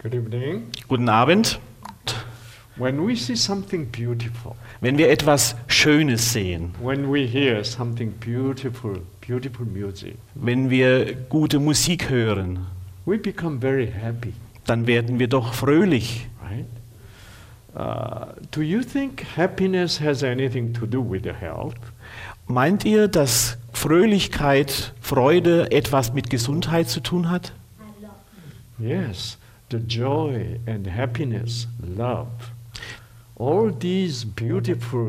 Good evening. Guten Abend. When we see something beautiful, Wenn wir etwas Schönes sehen, when we hear something beautiful, beautiful music, wenn wir gute Musik hören, we become very happy, dann werden wir doch fröhlich. right? Do you think happiness has anything to do with your health? Meint ihr, dass Fröhlichkeit, Freude etwas mit Gesundheit zu tun hat? Yes, the joy and happiness, love, all these beautiful